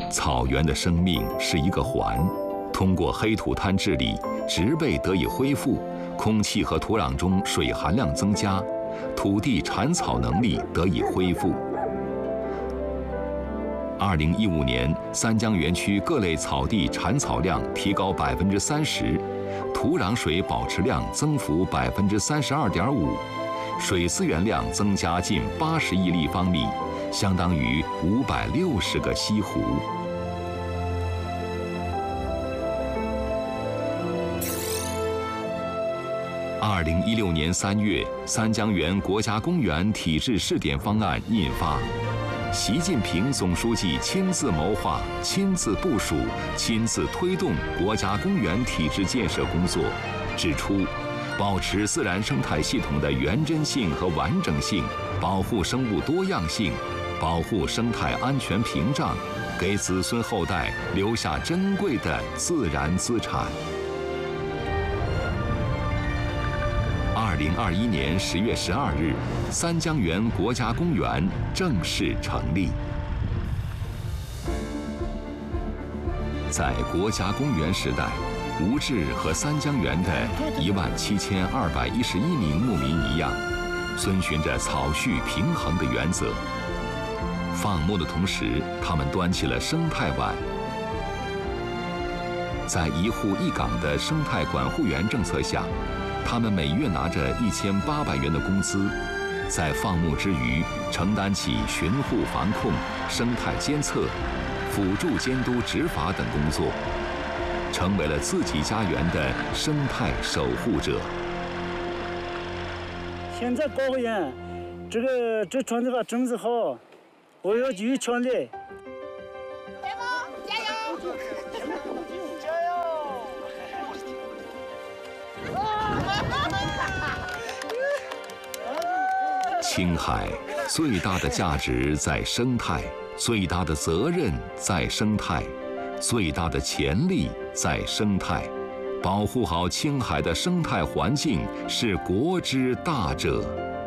草原的生命是一个环，通过黑土滩治理，植被得以恢复，空气和土壤中水含量增加，土地产草能力得以恢复。2015年，三江源区各类草地产草量提高30%，土壤水保持量增幅32.5%，水资源量增加近80亿立方米，相当于560个西湖。2016年3月，三江源国家公园体制试点方案印发。习近平总书记亲自谋划、亲自部署、亲自推动国家公园体制建设工作，指出，保持自然生态系统的原真性和完整性，保护生物多样性，保护生态安全屏障，给子孙后代留下珍贵的自然资产。2021年10月12日，三江源国家公园正式成立。在国家公园时代，吴志和三江源的17211名牧民一样，遵循着草畜平衡的原则。放牧的同时，他们端起了生态碗。在一户一岗的生态管护员政策下，他们每月拿着1800元的工资，在放牧之余，承担起巡护防控、生态监测、辅助监督执法等工作，成为了自己家园的生态守护者。 现在高原，这船子把种子好，我要继续强烈。 青海最大的价值在生态，最大的责任在生态，最大的潜力在生态。保护好青海的生态环境是国之大者。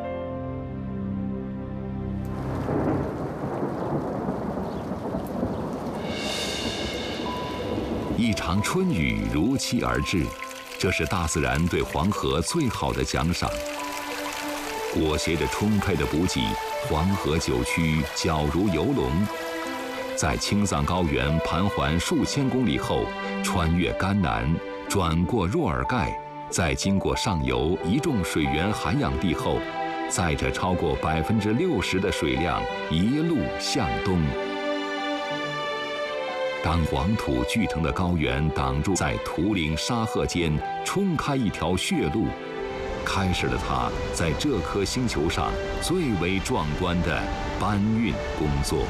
一场春雨如期而至，这是大自然对黄河最好的奖赏。裹挟着充沛的补给，黄河九曲皎如游龙。在青藏高原盘桓数千公里后，穿越甘南，转过若尔盖，再经过上游一众水源涵养地后，载着超过60%的水量一路向东。当黄土聚成的高原挡住在图林沙赫间冲开一条血路，开始了它在这颗星球上最为壮观的搬运工作。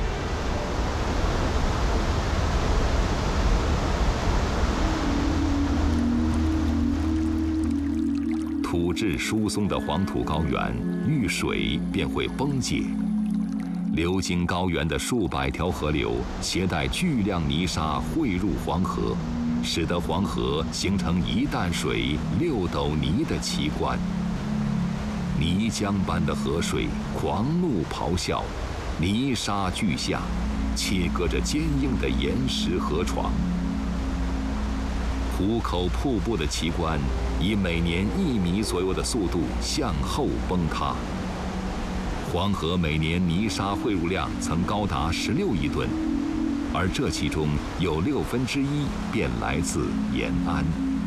土质疏松的黄土高原遇水便会崩解，流经高原的数百条河流携带巨量泥沙汇入黄河，使得黄河形成一担水六斗泥的奇观。泥浆般的河水狂怒咆哮，泥沙俱下，切割着坚硬的岩石河床。壶口瀑布的奇观以每年1米左右的速度向后崩塌。黄河每年泥沙汇入量曾高达16亿吨，而这其中有1/6便来自延安。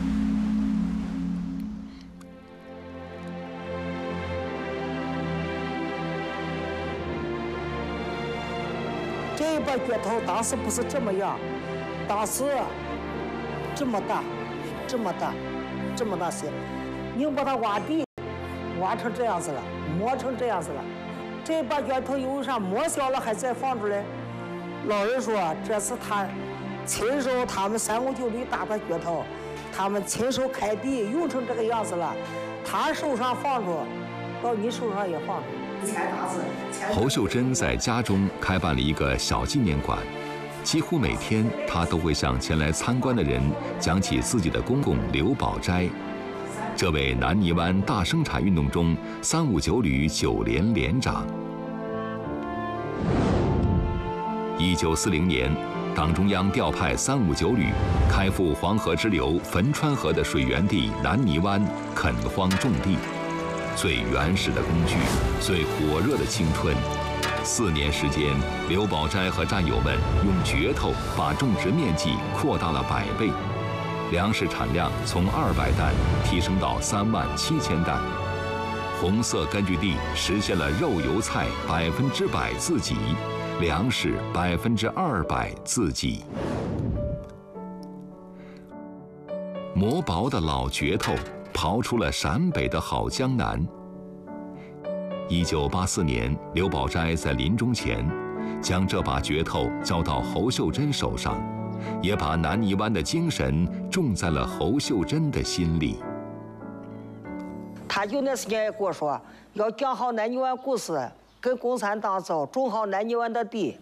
这一把镢头当时不是这么样，当时这么大，这么大，这么大些，你把它挖地，挖成这样子了，磨成这样子了。这把镢头有啥磨小了还再放出来？老人说这是他亲手，他们359里打的镢头，他们亲手开地用成这个样子了，他手上放着，到你手上也放着。 侯秀珍在家中开办了一个小纪念馆，几乎每天他都会向前来参观的人讲起自己的公公刘宝斋，这位南泥湾大生产运动中359旅9连连长。1940年， 党中央调派359旅，开赴黄河支流汾川河的水源地南泥湾，垦荒种地。最原始的工具，最火热的青春。4年时间，刘宝斋和战友们用镢头把种植面积扩大了100倍，粮食产量从200担提升到37000担。红色根据地实现了肉油菜100%自给，粮食200%自给。磨薄的老镢头刨出了陕北的好江南。1984年，刘宝斋在临终前，将这把镢头交到侯秀珍手上，也把南泥湾的精神种在了侯秀珍的心里。 他有段时间也跟我说，要讲好南泥湾故事，跟共产党走，种好南泥湾的地。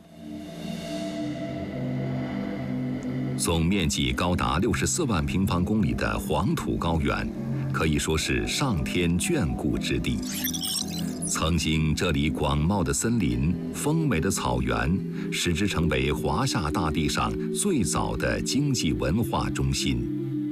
总面积高达64万平方公里的黄土高原，可以说是上天眷顾之地。曾经这里广袤的森林、丰美的草原，使之成为华夏大地上最早的经济文化中心。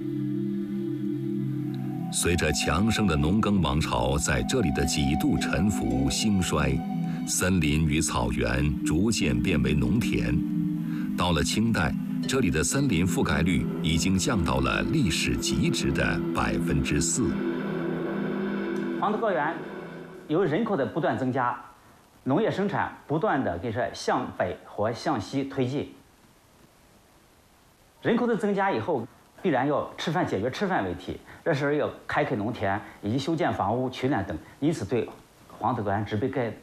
随着强盛的农耕王朝在这里的几度沉浮兴衰，森林与草原逐渐变为农田。到了清代，这里的森林覆盖率已经降到了历史极值的4%。 黄土高原由人口的不断增加，农业生产不断的向北或向西推进。人口的增加以后，必然要解决吃饭问题，这时候要开垦农田以及修建房屋、取暖等，因此对黄土高原植被